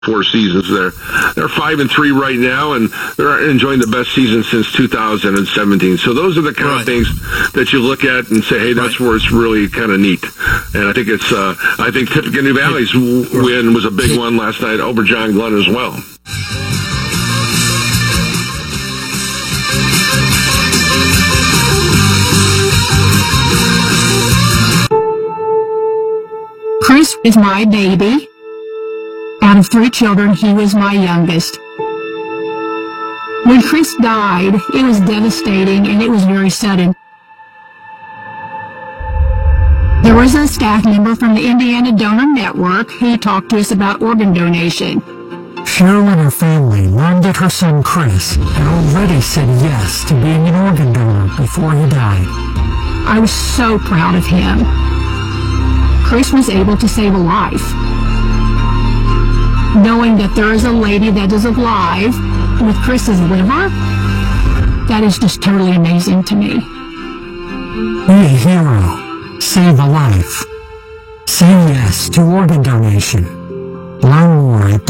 4 seasons there. They're 5-3 right now, and they're enjoying the best season since 2017. So those are the kind of things that you look at and say, hey, that's where it's really kind of neat. And I think I think Tippecanoe Valley's win was a big one last night over John Glenn as well. Chris is my baby. Out of 3 children, he was my youngest. When Chris died, it was devastating and it was very sudden. There was a staff member from the Indiana Donor Network who talked to us about organ donation. Cheryl and her family learned that her son Chris had already said yes to being an organ donor before he died. I was so proud of him. Chris was able to save a life. Knowing that there is a lady that is alive with Chris's liver, that is just totally amazing to me. Be a hero. Save a life. Say yes to organ donation. Learn more at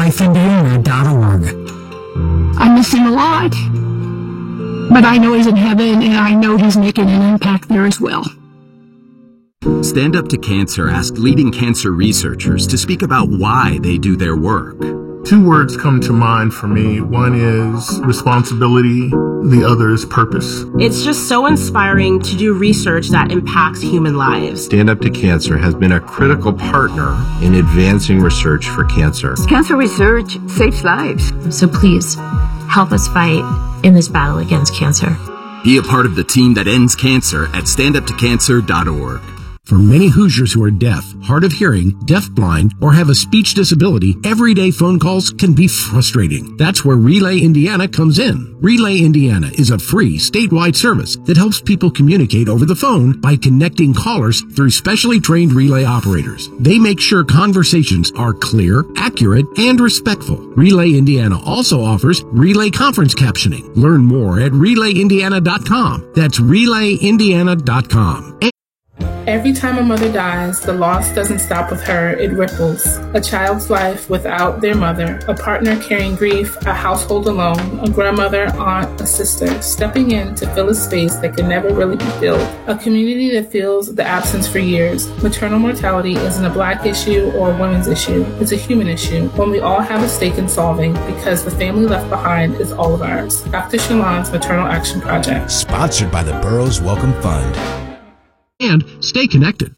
DonateLifeIndiana.org. I miss him a lot, but I know he's in heaven and I know he's making an impact there as well. Stand Up to Cancer asked leading cancer researchers to speak about why they do their work. 2 words come to mind for me. One is responsibility, the other is purpose. It's just so inspiring to do research that impacts human lives. Stand Up to Cancer has been a critical partner in advancing research for cancer. Cancer research saves lives. So please, help us fight in this battle against cancer. Be a part of the team that ends cancer at standuptocancer.org. For many Hoosiers who are deaf, hard of hearing, deafblind, or have a speech disability, everyday phone calls can be frustrating. That's where Relay Indiana comes in. Relay Indiana is a free statewide service that helps people communicate over the phone by connecting callers through specially trained relay operators. They make sure conversations are clear, accurate, and respectful. Relay Indiana also offers relay conference captioning. Learn more at RelayIndiana.com. That's RelayIndiana.com. Every time a mother dies, the loss doesn't stop with her, it ripples. A child's life without their mother, a partner carrying grief, a household alone, a grandmother, aunt, a sister, stepping in to fill a space that can never really be filled. A community that feels the absence for years. Maternal mortality isn't a Black issue or a women's issue, it's a human issue, one we all have a stake in solving because the family left behind is all of ours. Dr. Shalon's Maternal Action Project. Sponsored by the Burroughs Welcome Fund. And stay connected.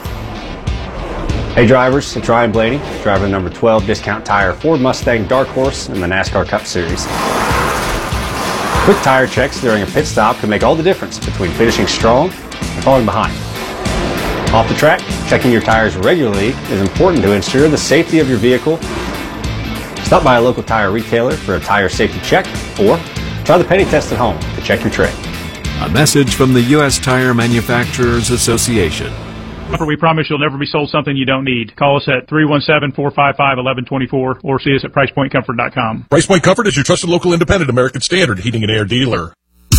Hey drivers, it's Ryan Blaney, driver of number 12 Discount Tire Ford Mustang Dark Horse in the NASCAR Cup Series. Quick tire checks during a pit stop can make all the difference between finishing strong and falling behind. Off the track, checking your tires regularly is important to ensure the safety of your vehicle. Stop by a local tire retailer for a tire safety check or try the penny test at home to check your tread. A message from the U.S. Tire Manufacturers Association. We promise you'll never be sold something you don't need. Call us at 317-455-1124 or see us at PricePointComfort.com. Price Point Comfort is your trusted local independent American Standard heating and air dealer.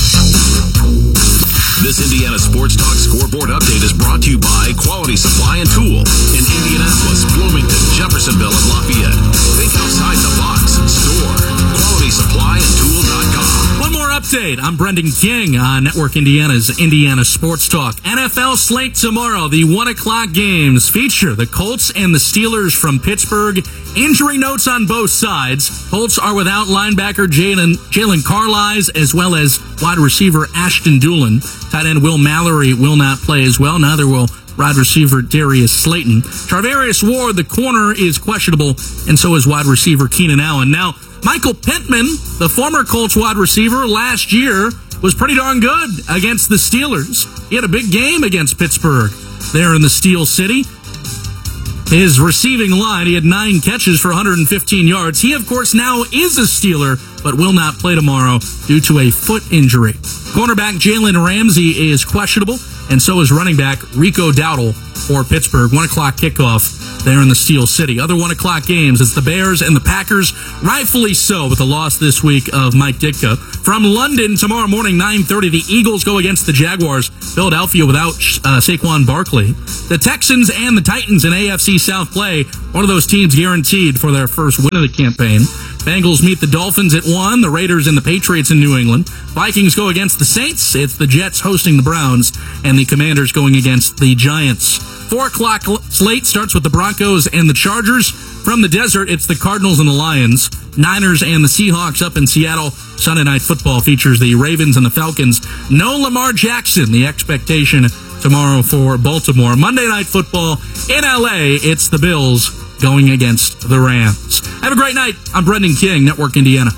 This Indiana Sports Talk scoreboard update is brought to you by Quality Supply and Tool in Indianapolis, Bloomington, Jeffersonville, and Lafayette. Think outside the box. Store QualitySupplyandTool.com. One more update. I'm Brendan King on Network Indiana's Indiana Sports Talk. NFL slate tomorrow. The 1 o'clock games feature the Colts and the Steelers from Pittsburgh. Injury notes on both sides. Colts are without linebacker Jalen Carlisle as well as wide receiver Ashton Doolin. Tight end Will Mallory will not play as well. Neither will wide receiver Darius Slayton. Charvarius Ward, the corner, is questionable, and so is wide receiver Keenan Allen. Now, Michael Pittman, the former Colts wide receiver last year, was pretty darn good against the Steelers. He had a big game against Pittsburgh there in the Steel City. His receiving line, he had 9 catches for 115 yards. He, of course, now is a Steeler, but will not play tomorrow due to a foot injury. Cornerback Jalen Ramsey is questionable, and so is running back Rico Dowdle for Pittsburgh. 1 o'clock kickoff there in the Steel City. Other 1 o'clock games, it's the Bears and the Packers, rightfully so, with the loss this week of Mike Ditka. From London, tomorrow morning, 9:30, the Eagles go against the Jaguars. Philadelphia without Saquon Barkley. The Texans and the Titans in AFC South play. One of those teams guaranteed for their first win of the campaign. Bengals meet the Dolphins at 1, the Raiders and the Patriots in New England. Vikings go against the Saints. It's the Jets hosting the Browns, and the Commanders going against the Giants. 4 o'clock slate starts with the Broncos and the Chargers. From the desert, it's the Cardinals and the Lions. Niners and the Seahawks up in Seattle. Sunday Night Football features the Ravens and the Falcons. No Lamar Jackson, the expectation tomorrow for Baltimore. Monday Night Football in L.A., it's the Bills going against the Rams. Have a great night. I'm Brendan King, Network Indiana.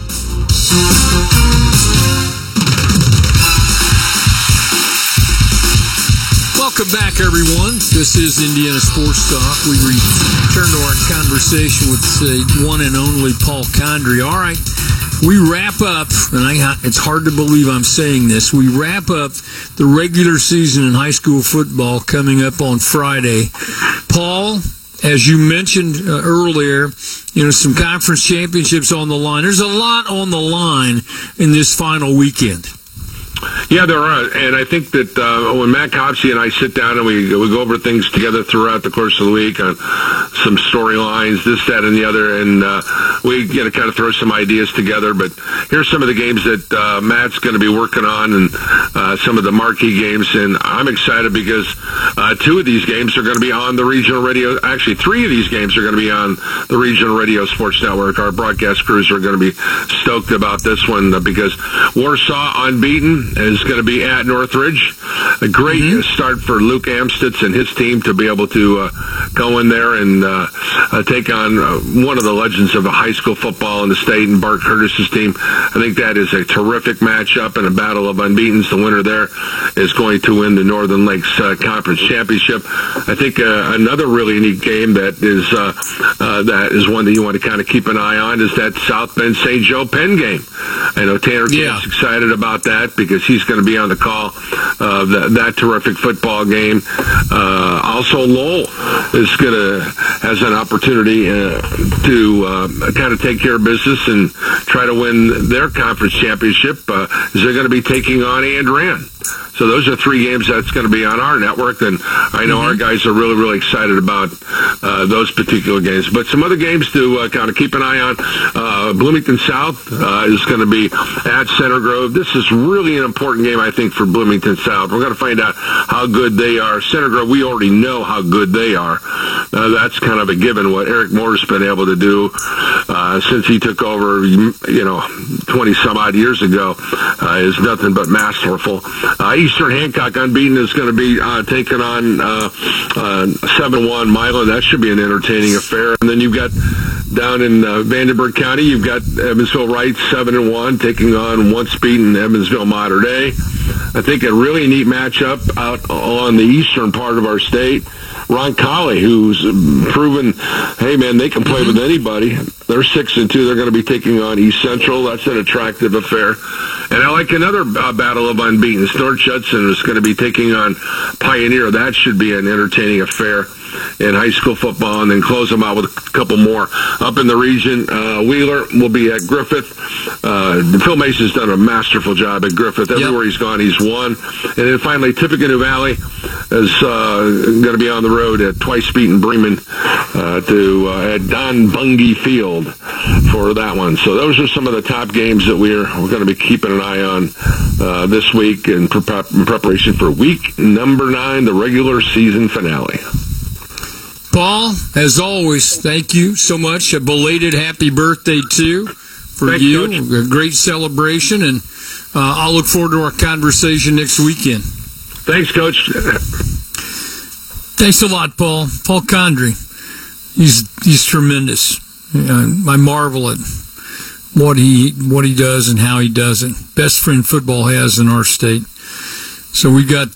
Welcome back, everyone. This is Indiana Sports Talk. We return to our conversation with the one and only Paul Condry. All right, we wrap up, and it's hard to believe I'm saying this, we wrap up the regular season in high school football coming up on Friday. Paul, as you mentioned earlier, some conference championships on the line. There's a lot on the line in this final weekend. Yeah, there are, and I think that when Matt Copsey and I sit down and we go over things together throughout the course of the week on some storylines, this, that, and the other, and we kind of throw some ideas together. But here's some of the games that Matt's going to be working on, and some of the marquee games. And I'm excited because 2 of these games are going to be on the regional radio. Actually, 3 of these games are going to be on the regional radio sports network. Our broadcast crews are going to be stoked about this one because Warsaw unbeaten is going to be at Northridge. A great start for Luke Amstutz and his team to be able to go in there and take on one of the legends of high school football in the state, and Bart Curtis's team. I think that is a terrific matchup and a battle of unbeatens. The winner there is going to win the Northern Lakes Conference Championship. I think another really neat game that is one that you want to kind of keep an eye on is that South Bend St. Joe Penn game. I know Tanner Camp's excited about that because he's going to be on the call of that terrific football game. Also, Lowell has an opportunity to kind of take care of business and try to win their conference championship. They're going to be taking on Andran. So those are 3 games that's going to be on our network, and I know our guys are really, really excited about those particular games. But some other games to kind of keep an eye on. Bloomington South is going to be at Center Grove. This is really an important game, I think, for Bloomington South. We're going to find out how good they are. Center Grove, we already know how good they are. That's kind of a given. What Eric Moore's been able to do since he took over, 20-some-odd years ago is nothing but masterful. Eastern Hancock unbeaten is going to be taking on 7-1 Milan. That should be an entertaining affair. And then you've got down in Vandenberg County, you've got Evansville Wright 7-1 taking on once beaten Evansville Mater Dei. I think a really neat matchup out on the eastern part of our state. Roncalli, who's proven, hey man, they can play with anybody. They're 6-2. They're going to be taking on East Central. That's an attractive affair. And I like another battle of unbeatens. North Judson is going to be taking on Pioneer. That should be an entertaining affair in high school football, and then close them out with a couple more. Up in the region, Wheeler will be at Griffith. Phil Mason's done a masterful job at Griffith. Everywhere he's gone, he's won. And then finally, Tippecanoe Valley is going to be on the road at twice beaten Bremen at Don Bungie Field for that one. So those are some of the top games that we're going to be keeping an eye on this week in preparation for week number 9, the regular season finale. Paul, as always, thank you so much. A belated happy birthday, too, for you. Coach. A great celebration, and I'll look forward to our conversation next weekend. Thanks, Coach. Thanks a lot, Paul. Paul Condry. He's tremendous. I marvel at what he does and how he does it. Best friend football has in our state. So we got...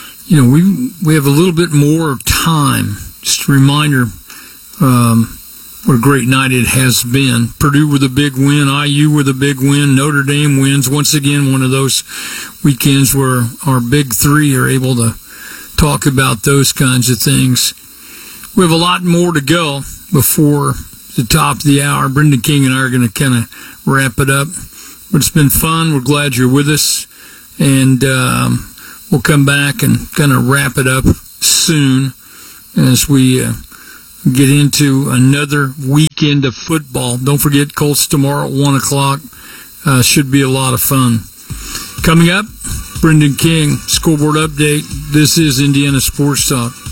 we have a little bit more time. Just a reminder, what a great night it has been. Purdue with a big win, IU with a big win, Notre Dame wins. Once again, one of those weekends where our big three are able to talk about those kinds of things. We have a lot more to go before the top of the hour. Brendan King and I are going to kind of wrap it up. But it's been fun. We're glad you're with us. And we'll come back and kind of wrap it up soon as we get into another weekend of football. Don't forget, Colts tomorrow at 1 o'clock. Should be a lot of fun. Coming up, Brendan King, Scoreboard Update. This is Indiana Sports Talk.